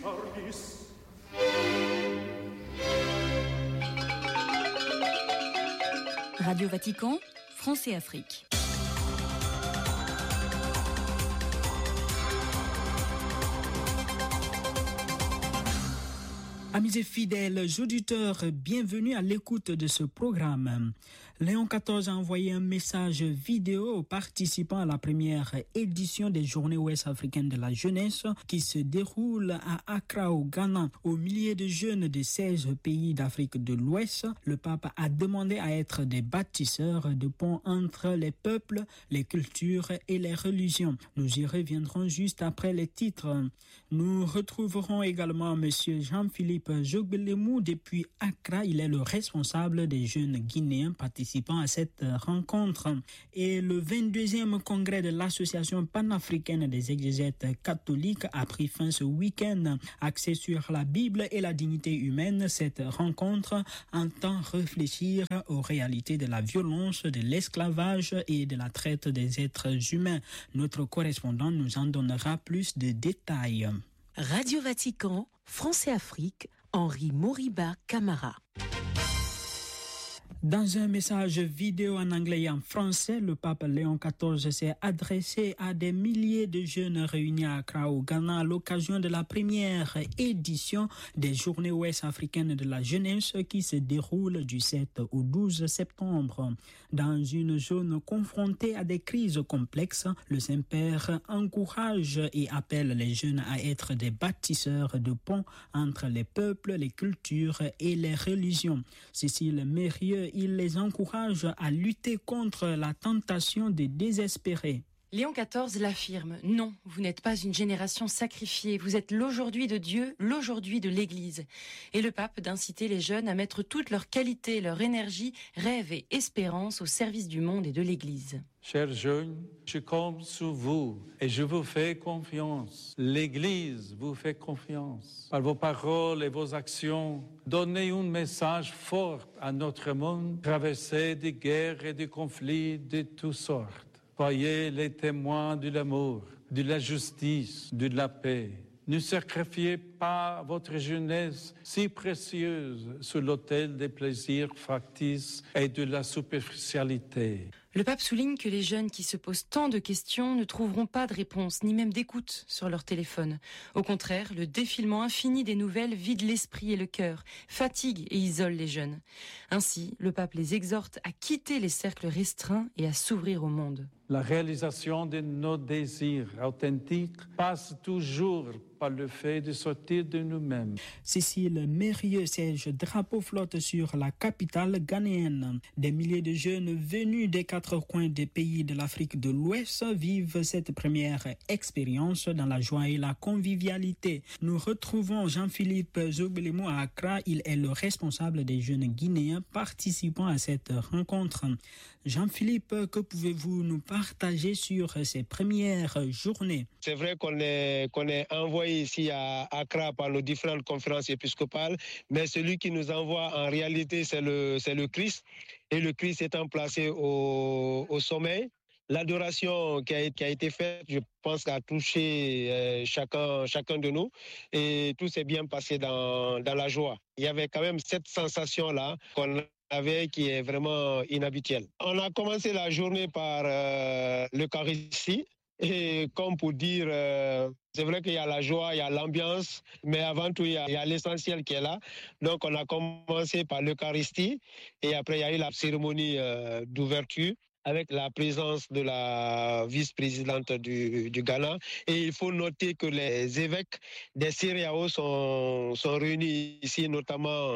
Radio Vatican, France et Afrique. Amis et fidèles auditeurs, bienvenue à l'écoute de ce programme. Léon XIV a envoyé un message vidéo aux participants à la première édition des Journées ouest-africaines de la jeunesse qui se déroule à Accra au Ghana. Aux milliers de jeunes de 16 pays d'Afrique de l'Ouest, le pape a demandé à être des bâtisseurs de ponts entre les peuples, les cultures et les religions. Nous y reviendrons juste après les titres. Nous retrouverons également monsieur Jean-Philippe Jogbelemou depuis Accra. Il est le responsable des jeunes Guinéens participant à cette rencontre. Et le 22e congrès de l'Association panafricaine des exégètes catholiques a pris fin ce week-end. Axé sur la Bible et la dignité humaine, cette rencontre entend réfléchir aux réalités de la violence, de l'esclavage et de la traite des êtres humains. Notre correspondant nous en donnera plus de détails. Radio Vatican, France et Afrique, Henri Moriba Camara. Dans un message vidéo en anglais et en français, le pape Léon XIV s'est adressé à des milliers de jeunes réunis à Accra au Ghana à l'occasion de la première édition des Journées ouest-africaines de la jeunesse qui se déroule du 7 au 12 septembre. Dans une zone confrontée à des crises complexes, le Saint-Père encourage et appelle les jeunes à être des bâtisseurs de ponts entre les peuples, les cultures et les religions. Cécile Mérieux, il les encourage à lutter contre la tentation de désespérer. Léon XIV l'affirme, non, vous n'êtes pas une génération sacrifiée, vous êtes l'aujourd'hui de Dieu, l'aujourd'hui de l'Église. Et le pape d'inciter les jeunes à mettre toutes leurs qualités, leur énergie, rêve et espérance au service du monde et de l'Église. Chers jeunes, je compte sur vous et je vous fais confiance. L'Église vous fait confiance. Par vos paroles et vos actions, donnez un message fort à notre monde, traversé de guerres et de conflits de toutes sortes. Soyez les témoins de l'amour, de la justice, de la paix. Ne sacrifiez pas votre jeunesse si précieuse sur l'autel des plaisirs factices et de la superficialité. Le pape souligne que les jeunes qui se posent tant de questions ne trouveront pas de réponse, ni même d'écoute sur leur téléphone. Au contraire, le défilement infini des nouvelles vide l'esprit et le cœur, fatigue et isole les jeunes. Ainsi, le pape les exhorte à quitter les cercles restreints et à s'ouvrir au monde. La réalisation de nos désirs authentiques passe toujours par le fait de sortir de nous-mêmes. Cécile Mérieux, siège drapeau flotte sur la capitale ghanéenne. Des milliers de jeunes venus des quatre coins des pays de l'Afrique de l'Ouest vivent cette première expérience dans la joie et la convivialité. Nous retrouvons Jean-Philippe Jogbelemou à Accra. Il est le responsable des jeunes Guinéens participant à cette rencontre. Jean-Philippe, que pouvez-vous nous partager sur ces premières journées? C'est vrai qu'on est envoyé ici à Accra par nos différentes conférences épiscopales, mais celui qui nous envoie en réalité c'est le Christ, et le Christ étant placé au sommet. L'adoration qui a été faite, je pense, a touché chacun de nous, et tout s'est bien passé dans la joie. Il y avait quand même cette sensation-là qu'on avait qui est vraiment inhabituelle. On a commencé la journée par l'Eucharistie, et comme pour dire, c'est vrai qu'il y a la joie, il y a l'ambiance, mais avant tout, il y a l'essentiel qui est là. Donc, on a commencé par l'Eucharistie, et après, il y a eu la cérémonie d'ouverture avec la présence de la vice-présidente du Ghana. Et il faut noter que les évêques des CEDEAO sont réunis ici, notamment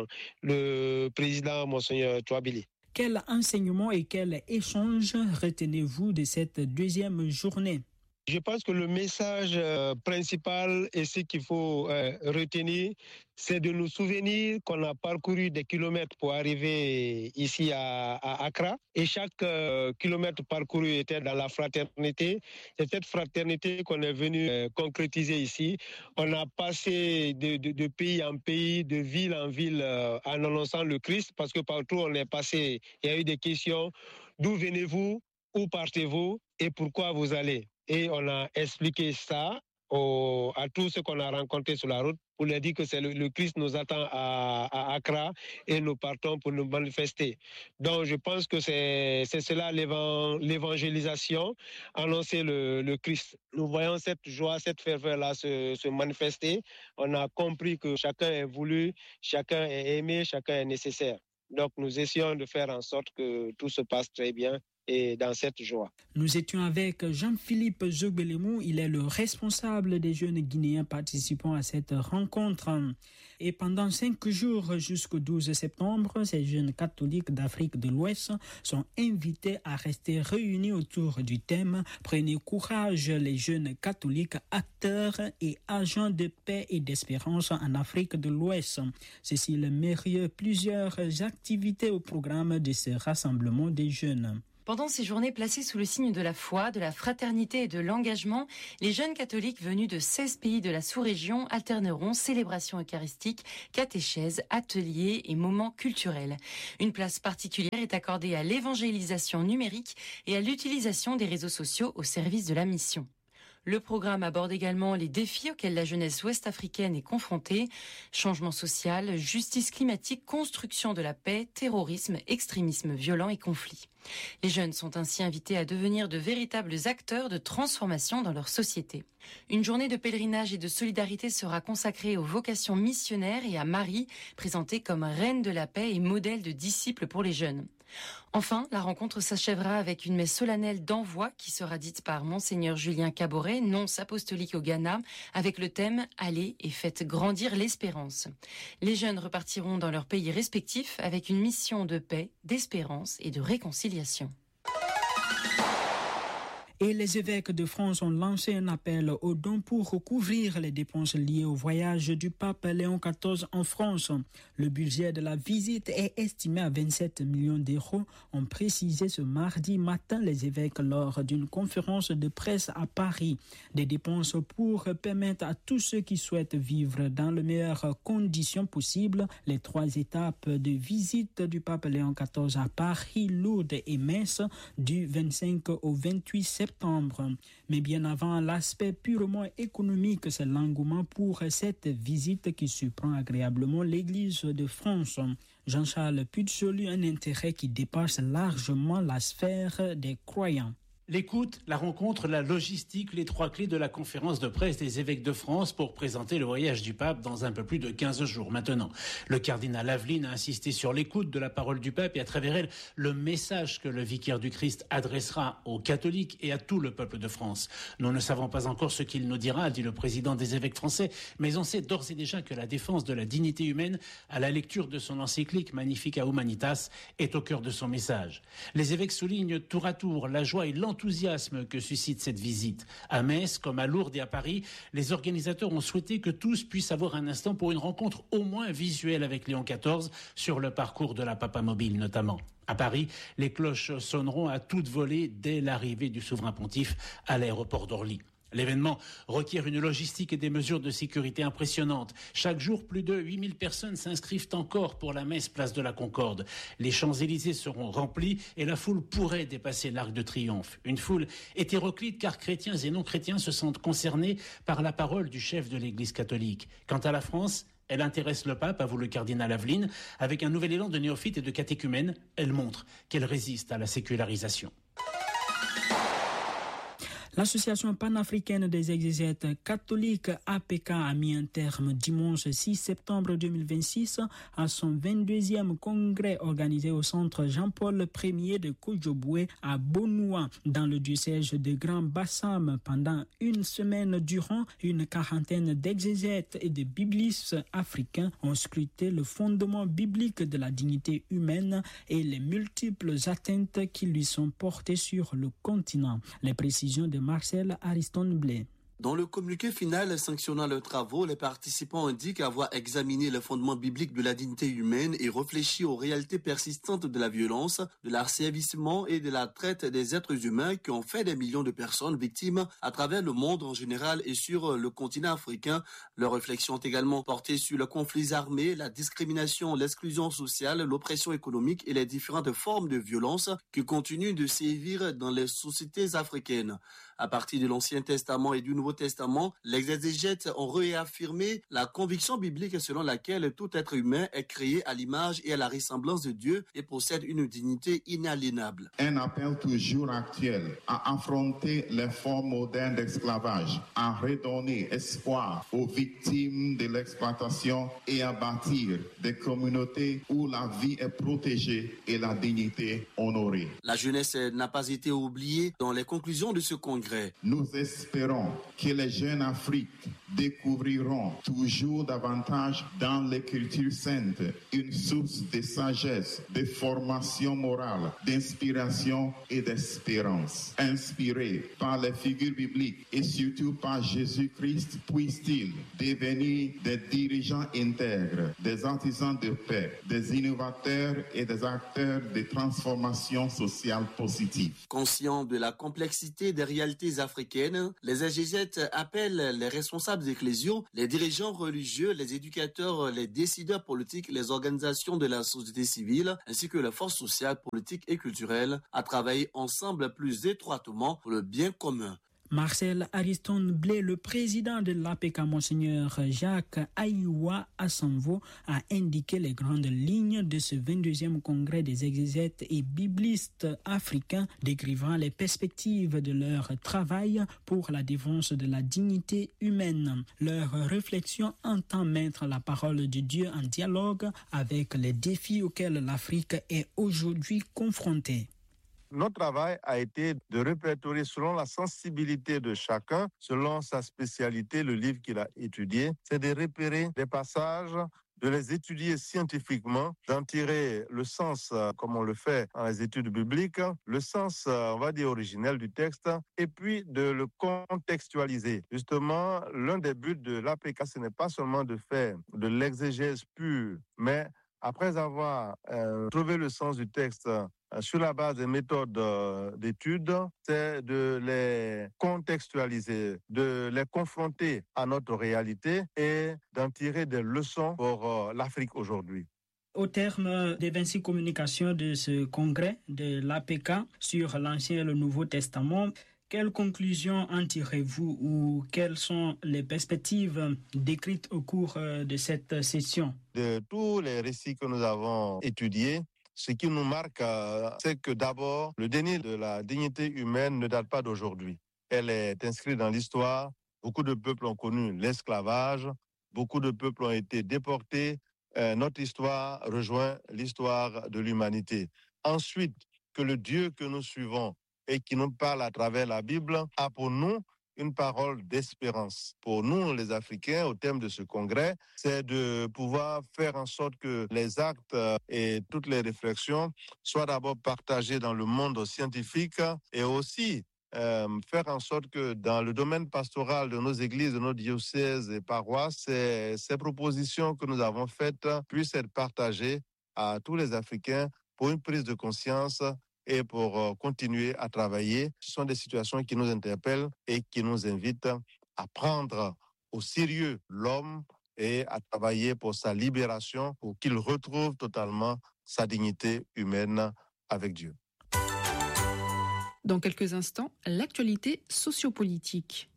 le président Monseigneur Touabili. Quel enseignement et quel échange retenez-vous de cette deuxième journée? Je pense que le message principal et ce qu'il faut retenir, c'est de nous souvenir qu'on a parcouru des kilomètres pour arriver ici à Accra. Et chaque kilomètre parcouru était dans la fraternité. C'est cette fraternité qu'on est venu concrétiser ici. On a passé de pays en pays, de ville en ville, en annonçant le Christ, parce que partout on est passé, il y a eu des questions. D'où venez-vous? Où partez-vous? Et pourquoi vous allez? Et on a expliqué ça à tous ceux qu'on a rencontrés sur la route pour leur dire que le Christ nous attend à Accra et nous partons pour nous manifester. Donc je pense que c'est cela l'évangélisation, annoncer le Christ. Nous voyons cette joie, cette ferveur-là se manifester. On a compris que chacun est voulu, chacun est aimé, chacun est nécessaire. Donc nous essayons de faire en sorte que tout se passe très bien et dans cette joie. Nous étions avec Jean-Philippe Zogbelemou, il est le responsable des jeunes Guinéens participant à cette rencontre. Et pendant 5 jours jusqu'au 12 septembre, ces jeunes catholiques d'Afrique de l'Ouest sont invités à rester réunis autour du thème « Prenez courage, les jeunes catholiques acteurs et agents de paix et d'espérance en Afrique de l'Ouest ». Cécile Mérieux, plusieurs activités au programme de ce rassemblement des jeunes. Pendant ces journées placées sous le signe de la foi, de la fraternité et de l'engagement, les jeunes catholiques venus de 16 pays de la sous-région alterneront célébrations eucharistiques, catéchèses, ateliers et moments culturels. Une place particulière est accordée à l'évangélisation numérique et à l'utilisation des réseaux sociaux au service de la mission. Le programme aborde également les défis auxquels la jeunesse ouest-africaine est confrontée, changement social, justice climatique, construction de la paix, terrorisme, extrémisme violent et conflits. Les jeunes sont ainsi invités à devenir de véritables acteurs de transformation dans leur société. Une journée de pèlerinage et de solidarité sera consacrée aux vocations missionnaires et à Marie, présentée comme reine de la paix et modèle de disciple pour les jeunes. Enfin, la rencontre s'achèvera avec une messe solennelle d'envoi qui sera dite par Monseigneur Julien Caboret, nonce apostolique au Ghana, avec le thème « Allez et faites grandir l'espérance ». Les jeunes repartiront dans leurs pays respectifs avec une mission de paix, d'espérance et de réconciliation. Et les évêques de France ont lancé un appel aux dons pour couvrir les dépenses liées au voyage du pape Léon XIV en France. Le budget de la visite est estimé à 27 millions d'euros, ont précisé ce mardi matin les évêques lors d'une conférence de presse à Paris. Des dépenses pour permettre à tous ceux qui souhaitent vivre dans les meilleures conditions possibles les 3 étapes de visite du pape Léon XIV à Paris, Lourdes et Metz du 25 au 28 septembre. Mais bien avant l'aspect purement économique, c'est l'engouement pour cette visite qui surprend agréablement l'Église de France. Jean-Charles Putsolu, un intérêt qui dépasse largement la sphère des croyants. L'écoute, la rencontre, la logistique, les 3 clés de la conférence de presse des évêques de France pour présenter le voyage du pape dans un peu plus de 15 jours maintenant. Le cardinal Aveline a insisté sur l'écoute de la parole du pape et à travers elle, le message que le vicaire du Christ adressera aux catholiques et à tout le peuple de France. Nous ne savons pas encore ce qu'il nous dira, dit le président des évêques français, mais on sait d'ores et déjà que la défense de la dignité humaine, à la lecture de son encyclique Magnificat Humanitas, est au cœur de son message. Les évêques soulignent tour à tour la joie et l'enthousiasme que suscite cette visite. À Metz, comme à Lourdes et à Paris, les organisateurs ont souhaité que tous puissent avoir un instant pour une rencontre au moins visuelle avec Léon XIV sur le parcours de la Papa Mobile notamment. À Paris, les cloches sonneront à toute volée dès l'arrivée du souverain pontife à l'aéroport d'Orly. L'événement requiert une logistique et des mesures de sécurité impressionnantes. Chaque jour, plus de 8000 personnes s'inscrivent encore pour la messe place de la Concorde. Les Champs-Élysées seront remplis et la foule pourrait dépasser l'Arc de Triomphe. Une foule hétéroclite car chrétiens et non-chrétiens se sentent concernés par la parole du chef de l'Église catholique. Quant à la France, elle intéresse le pape, avoue le cardinal Aveline. Avec un nouvel élan de néophyte et de catéchumène, elle montre qu'elle résiste à la sécularisation. L'Association panafricaine des exégètes catholiques APK a mis un terme dimanche 6 septembre 2026 à son 22e congrès organisé au centre Jean-Paul Ier de Kojobwe à Bonoua dans le diocèse de Grand Bassam. Pendant une semaine durant, une quarantaine d'exégètes et de biblistes africains ont scruté le fondement biblique de la dignité humaine et les multiples atteintes qui lui sont portées sur le continent. Les précisions de Marcel Ariston-Blé. Dans le communiqué final sanctionnant leurs travaux, les participants indiquent avoir examiné le fondement biblique de la dignité humaine et réfléchi aux réalités persistantes de la violence, de l'asservissement et de la traite des êtres humains qui ont fait des millions de personnes victimes à travers le monde en général et sur le continent africain. Leurs réflexions ont également porté sur les conflits armés, la discrimination, l'exclusion sociale, l'oppression économique et les différentes formes de violence qui continuent de sévir dans les sociétés africaines. À partir de l'Ancien Testament et du Nouveau Nouveau Testament, les exégètes ont réaffirmé la conviction biblique selon laquelle tout être humain est créé à l'image et à la ressemblance de Dieu et possède une dignité inaliénable. Un appel toujours actuel à affronter les formes modernes d'esclavage, à redonner espoir aux victimes de l'exploitation et à bâtir des communautés où la vie est protégée et la dignité honorée. La jeunesse n'a pas été oubliée dans les conclusions de ce congrès. Nous espérons que les jeunes Afrique découvriront toujours davantage dans l'écriture sainte une source de sagesse, de formation morale, d'inspiration et d'espérance. Inspirés par les figures bibliques et surtout par Jésus-Christ, puissent-ils devenir des dirigeants intègres, des artisans de paix, des innovateurs et des acteurs de transformation sociale positive. Conscients de la complexité des réalités africaines, les exégètes appellent les responsables ecclésiaux, les dirigeants religieux, les éducateurs, les décideurs politiques, les organisations de la société civile, ainsi que les forces sociales, politiques et culturelles à travailler ensemble plus étroitement pour le bien commun. Marcel Ariston Blé, le président de l'APK, Monseigneur Jacques Aïwa Assanvo, a indiqué les grandes lignes de ce 22e congrès des exégètes et biblistes africains, décrivant les perspectives de leur travail pour la défense de la dignité humaine. Leur réflexion entend mettre la parole de Dieu en dialogue avec les défis auxquels l'Afrique est aujourd'hui confrontée. Notre travail a été de répertorier selon la sensibilité de chacun, selon sa spécialité, le livre qu'il a étudié. C'est de repérer des passages, de les étudier scientifiquement, d'en tirer le sens, comme on le fait dans les études bibliques, le sens, on va dire, originel du texte, et puis de le contextualiser. Justement, l'un des buts de l'APK, ce n'est pas seulement de faire de l'exégèse pure, mais après avoir trouvé le sens du texte sur la base des méthodes d'études, c'est de les contextualiser, de les confronter à notre réalité et d'en tirer des leçons pour l'Afrique aujourd'hui. Au terme des 26 communications de ce congrès de l'APK sur l'Ancien et le Nouveau Testament, quelles conclusions en tirez-vous ou quelles sont les perspectives décrites au cours de cette session? De tous les récits que nous avons étudiés, ce qui nous marque, c'est que d'abord, le déni de la dignité humaine ne date pas d'aujourd'hui. Elle est inscrite dans l'histoire. Beaucoup de peuples ont connu l'esclavage. Beaucoup de peuples ont été déportés. Notre histoire rejoint l'histoire de l'humanité. Ensuite, que le Dieu que nous suivons et qui nous parle à travers la Bible a pour nous une parole d'espérance. Pour nous, les Africains, au terme de ce congrès, c'est de pouvoir faire en sorte que les actes et toutes les réflexions soient d'abord partagés dans le monde scientifique et aussi faire en sorte que dans le domaine pastoral de nos églises, de nos diocèses et paroisses, ces propositions que nous avons faites puissent être partagées à tous les Africains pour une prise de conscience et pour continuer à travailler. Ce sont des situations qui nous interpellent et qui nous invitent à prendre au sérieux l'homme et à travailler pour sa libération, pour qu'il retrouve totalement sa dignité humaine avec Dieu. Dans quelques instants, l'actualité sociopolitique.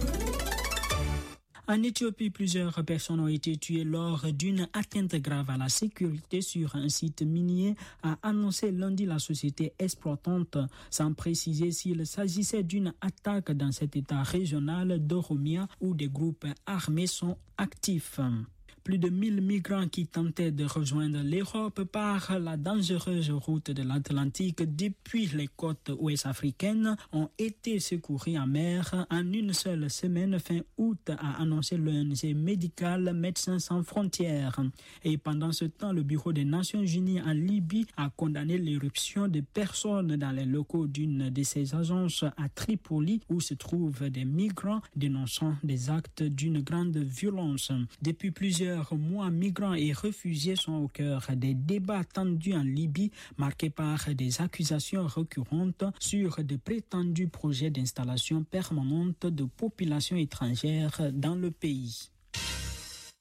En Éthiopie, plusieurs personnes ont été tuées lors d'une atteinte grave à la sécurité sur un site minier, a annoncé lundi la société exploitante, sans préciser s'il s'agissait d'une attaque dans cet état régional d'Oromia où des groupes armés sont actifs. Plus de 1000 migrants qui tentaient de rejoindre l'Europe par la dangereuse route de l'Atlantique depuis les côtes ouest-africaines ont été secourus en mer en une seule semaine fin août, a annoncé l'ONG médicale Médecins sans frontières. Et pendant ce temps, le Bureau des Nations Unies en Libye a condamné l'éruption de personnes dans les locaux d'une de ses agences à Tripoli où se trouvent des migrants dénonçant des actes d'une grande violence. Depuis plusieurs mois, migrants et réfugiés sont au cœur des débats tendus en Libye, marqués par des accusations récurrentes sur de prétendus projets d'installation permanente de populations étrangères dans le pays.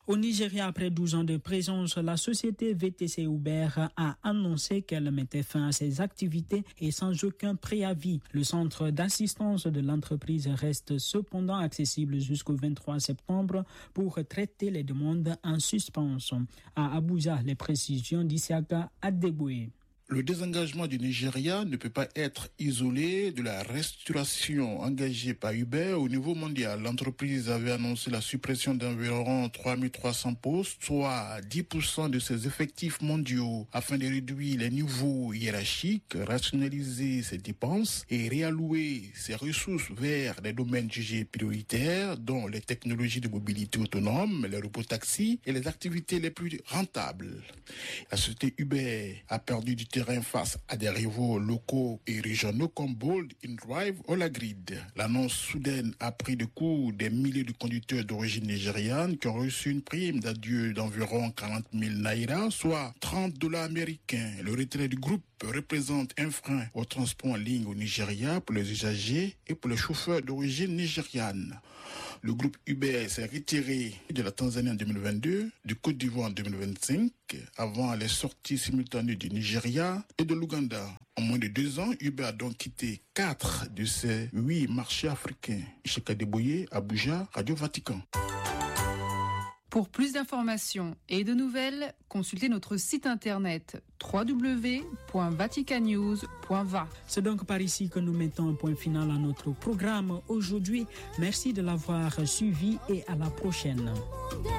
Au Nigeria, après 12 ans de présence, la société VTC Uber a annoncé qu'elle mettait fin à ses activités et sans aucun préavis. Le centre d'assistance de l'entreprise reste cependant accessible jusqu'au 23 septembre pour traiter les demandes en suspens. À Abuja, les précisions d'Isiaka Adeboué. Le désengagement du Nigeria ne peut pas être isolé de la restructuration engagée par Uber au niveau mondial. L'entreprise avait annoncé la suppression d'environ 3300 postes, soit 10% de ses effectifs mondiaux, afin de réduire les niveaux hiérarchiques, rationaliser ses dépenses et réallouer ses ressources vers des domaines jugés prioritaires, dont les technologies de mobilité autonome, les robotaxis et les activités les plus rentables. La société Uber a perdu du terrain face à des rivaux locaux et régionaux comme Bolt, InDrive ou La Grid. L'annonce soudaine a pris de court des milliers de conducteurs d'origine nigériane qui ont reçu une prime d'adieu d'environ 40 000 naira, soit $30 américains. Le retrait du groupe représente un frein au transport en ligne au Nigeria pour les usagers et pour les chauffeurs d'origine nigériane. Le groupe Uber s'est retiré de la Tanzanie en 2022, du Côte d'Ivoire en 2025, avant les sorties simultanées du Nigeria et de l'Ouganda. En moins de 2 ans, Uber a donc quitté 4 de ses 8 marchés africains. Ishaka Adebouye, Abuja, Radio Vatican. Pour plus d'informations et de nouvelles, consultez notre site internet www.vaticanews.va. C'est donc par ici que nous mettons un point final à notre programme aujourd'hui. Merci de l'avoir suivi et à la prochaine.